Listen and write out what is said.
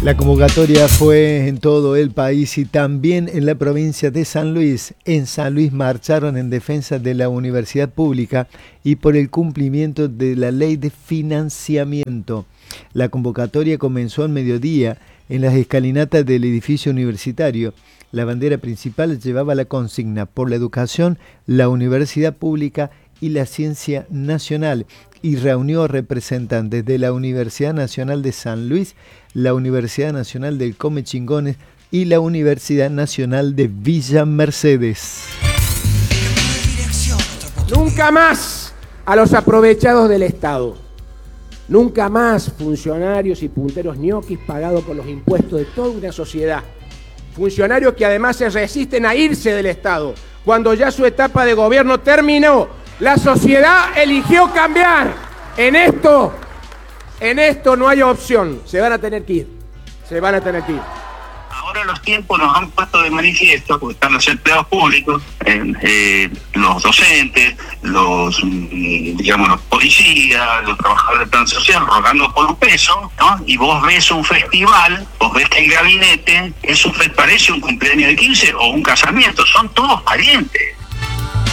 La convocatoria fue en todo el país y también en la provincia de San Luis. En San Luis marcharon en defensa de la universidad pública y por el cumplimiento de la ley de financiamiento. La convocatoria comenzó al mediodía en las escalinatas del edificio universitario. La bandera principal llevaba la consigna por la educación, la universidad pública y la ciencia nacional, y reunió representantes de la Universidad Nacional de San Luis, la Universidad Nacional del Comechingones y la Universidad Nacional de Villa Mercedes. Nunca más a los aprovechados del Estado. Nunca más funcionarios y punteros ñoquis pagados con los impuestos de toda una sociedad. Funcionarios que además se resisten a irse del Estado cuando ya su etapa de gobierno terminó. La sociedad eligió cambiar. En esto no hay opción. Se van a tener que ir. Ahora los tiempos nos han puesto de manifiesto, porque están los empleados públicos, los docentes, los policías, los trabajadores del plan social, rogando por un peso, ¿no? Y vos ves un festival, vos ves que el gabinete parece un cumpleaños de 15 o un casamiento, son todos parientes.